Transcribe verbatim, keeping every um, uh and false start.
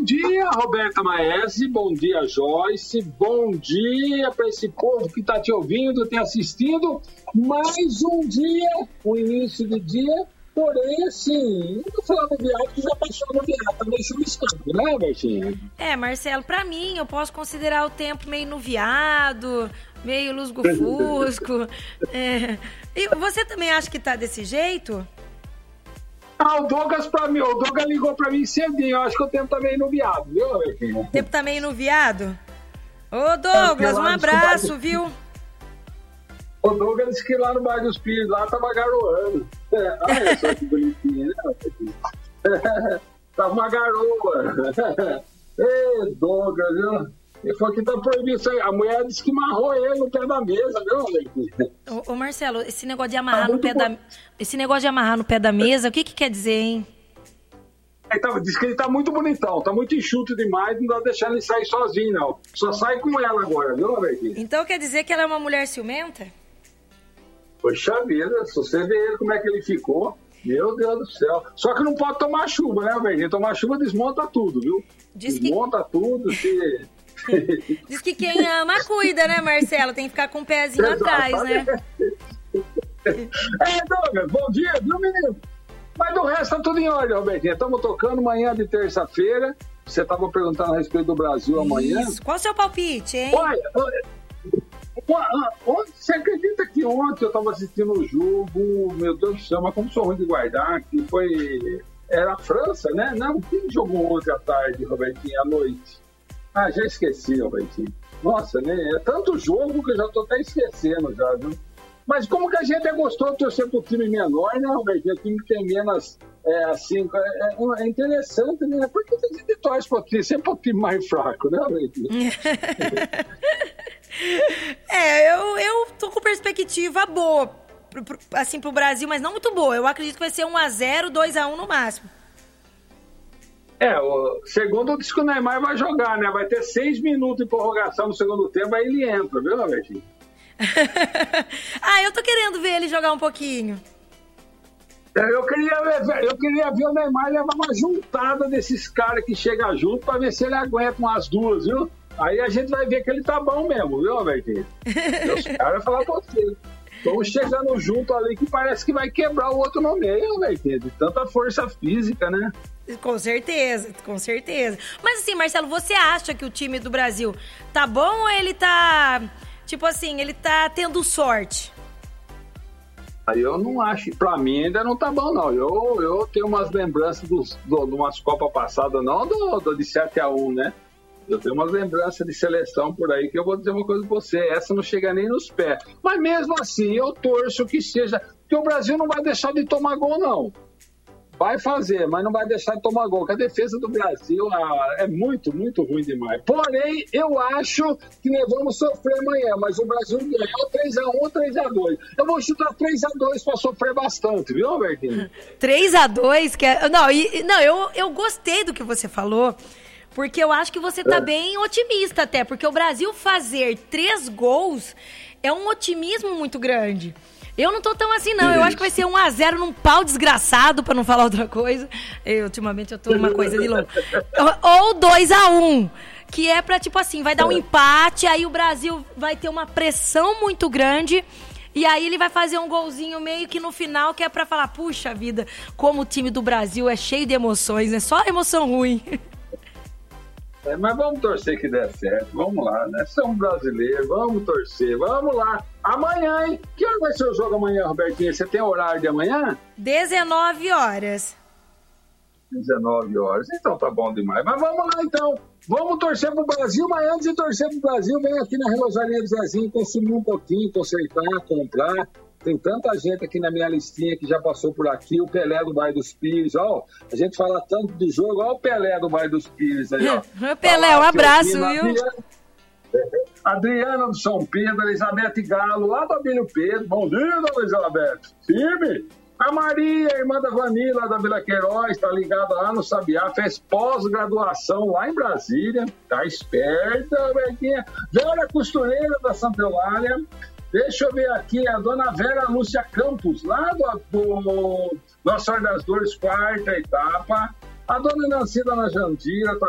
dia, Roberta Maese, bom dia, Joyce, bom dia para esse povo que está te ouvindo, te assistindo. Mais um dia, o início do dia, porém, assim, não vou falar do viado que já passou no viado, tá meio chuviscado, né, Bertinha? É, Marcelo, para mim, eu posso considerar o tempo meio nuviado, meio lusgo-fusco. é. E você também acha que tá desse jeito? Ah, o Douglas pra mim, o Douglas ligou pra mim cedinho, eu acho que o tempo tá meio nuviado, viu, Bertinha? O tempo tá meio nuviado? Ô, Douglas, um abraço, viu? O Douglas disse que lá no bairro dos Pires, lá tava garoando. É, olha só que bonitinho, né? Tava uma garoa. Ei, Douglas, viu? Ele falou que tá proibido isso aí. A mulher disse que amarrou ele no pé da mesa, viu, Bertinha? Ô, ô, Marcelo, esse negócio de amarrar tá no pé bom. da... Esse negócio de amarrar no pé da mesa, o que que quer dizer, hein? Ele tá, diz que ele tá muito bonitão, tá muito enxuto demais, não dá deixar ele sair sozinho, não. Só sai com ela agora, viu, Bertinha? Então quer dizer que ela é uma mulher ciumenta? Poxa vida, se você vê ele como é que ele ficou, meu Deus do céu. Só que não pode tomar chuva, né, Bertinha? Tomar chuva desmonta tudo, viu? Diz desmonta que... tudo, se... Diz que quem ama cuida, né, Marcelo? Tem que ficar com o pezinho atrás, né? É, Douglas, bom dia, viu, menino? Mas do resto tá tudo em ordem, Robertinha. Estamos tocando manhã de terça-feira. Você estava perguntando a respeito do Brasil amanhã. Isso. Qual o seu palpite, hein? Olha, olha, você acredita que ontem eu estava assistindo o jogo, meu Deus do céu, mas como sou ruim de guardar, que foi... Era a França, né? Não, quem jogou ontem à tarde, Robertinha, à noite? Ah, já esqueci, Robertinho. Nossa, né? É tanto jogo que eu já tô até esquecendo já, viu? Mas como que a gente é gostoso de torcer pro time menor, né, Robertinho? O time que tem menos, é, assim, é, é interessante, né? Por que a gente torce pro time, sempre pro time mais fraco, né, Robertinho? é, eu, eu tô com perspectiva boa, pro, pro, assim, pro Brasil, mas não muito boa. Eu acredito que vai ser um a zero, dois a um no máximo. É, o segundo disse que o Neymar vai jogar, né? Vai ter seis minutos de prorrogação no segundo tempo, aí ele entra, viu, Robertinho? ah, eu tô querendo ver ele jogar um pouquinho. Eu queria, ver, eu queria ver o Neymar levar uma juntada desses caras que chegam junto pra ver se ele aguenta umas duas, viu? Aí a gente vai ver que ele tá bom mesmo, viu, Robertinho? Os caras vão falar pra você. Estão chegando junto ali que parece que vai quebrar o outro no meio, Robertinho, de tanta força física, né? Com certeza, com certeza. Mas assim, Marcelo, você acha que o time do Brasil tá bom ou ele tá, tipo assim, ele tá tendo sorte? Aí eu não acho, pra mim ainda não tá bom, não. Eu, eu tenho umas lembranças dos, do, de umas Copas passadas, não do, do de sete a um, né? Eu tenho umas lembranças de seleção por aí que eu vou dizer uma coisa pra você, essa não chega nem nos pés. Mas mesmo assim, eu torço que seja, porque o Brasil não vai deixar de tomar gol, não. Vai fazer, mas não vai deixar de tomar gol, porque a defesa do Brasil ah, é muito, muito ruim demais. Porém, eu acho que nós vamos sofrer amanhã, mas o Brasil ganhou três a um ou três a dois. Eu vou chutar três a dois para sofrer bastante, viu, Bertinho? três a dois? Que é... Não, e, não eu, eu gostei do que você falou, porque eu acho que você tá é. bem otimista até, porque o Brasil fazer três gols é um otimismo muito grande. Eu não tô tão assim, não. Eu acho que vai ser um a zero num pau desgraçado, pra não falar outra coisa. Eu, ultimamente, eu tô uma coisa de louco. Ou dois a um, que é pra, tipo assim, vai dar um empate, aí o Brasil vai ter uma pressão muito grande, e aí ele vai fazer um golzinho meio que no final, que é pra falar, puxa vida, como o time do Brasil é cheio de emoções, né? Só emoção ruim. É, mas vamos torcer que dê certo, vamos lá, né? Somos brasileiros, vamos torcer, vamos lá. Amanhã, hein? Que hora vai ser o jogo amanhã, Robertinha? Você tem horário de amanhã? dezenove horas. dezenove horas, então tá bom demais. Mas vamos lá, então. Vamos torcer pro Brasil, mas antes de torcer pro Brasil, vem aqui na Relojaria do Zezinho, consumir um pouquinho, consertar, comprar. Tem tanta gente aqui na minha listinha que já passou por aqui. O Pelé do Bairro dos Pires, ó. A gente fala tanto do jogo, ó o Pelé do Bairro dos Pires aí, ó. Pelé, um abraço, viu? Adriana, Adriana do São Pedro, Elizabeth Galo, lá do Abílio Pedro. Bom dia, dona Elizabeth. Firme. A Maria, irmã da Vanila, da Vila Queiroz, tá ligada lá no Sabiá, fez pós-graduação lá em Brasília. Tá esperta, Bequinha. Vera Costureira da Santa Eulália. Deixa eu ver aqui, a dona Vera Lúcia Campos, lá do, do Nossa Senhora das Dores, quarta etapa. A dona Nancy da Jandira, tá